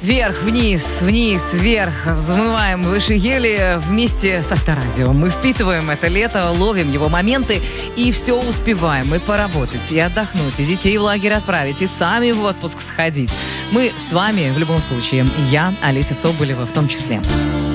Вверх, вниз, вниз, вверх. Взмываем выше ели вместе с Авторадио. Мы впитываем это лето, ловим его моменты и все успеваем. И поработать, и отдохнуть, и детей в лагерь отправить, и сами в отпуск сходить. Мы с вами в любом случае. Я, Олеся Соболева, в том числе.